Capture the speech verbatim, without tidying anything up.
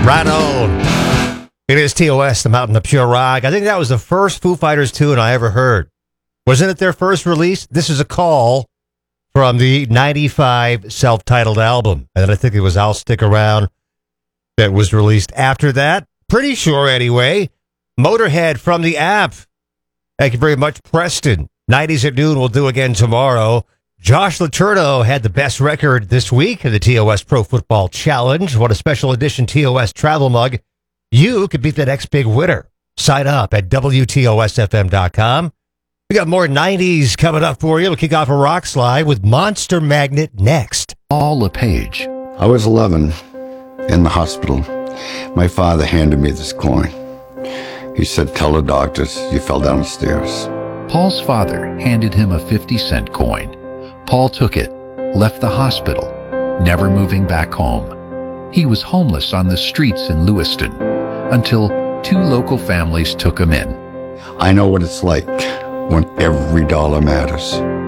Right on. It is T O S, the Mountain of Pure Rock. I think that was the first Foo Fighters tune I ever heard. Wasn't it their first release? This is a call from the ninety-five self-titled album. And then I think it was I'll Stick Around that was released after that. Pretty sure, anyway. Motorhead from the app. Thank you very much, Preston. nineties at noon we'll do again tomorrow. Josh Letourneau had the best record this week in the T O S Pro Football Challenge. What a special edition T O S travel mug. You could be the next big winner. Sign up at W T O S F M dot com. We got more nineties coming up for you. We'll kick off a rock slide with Monster Magnet next. Paul LePage. I was eleven in the hospital. My father handed me this coin. He said, tell the doctors you fell down the stairs. Paul's father handed him a fifty cent coin. Paul took it, left the hospital, never moving back home. He was homeless on the streets in Lewiston until two local families took him in. I know what it's like when every dollar matters.